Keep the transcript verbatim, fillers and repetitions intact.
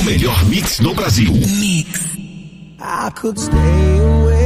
melhor mix do Brasil. Mix. I could stay away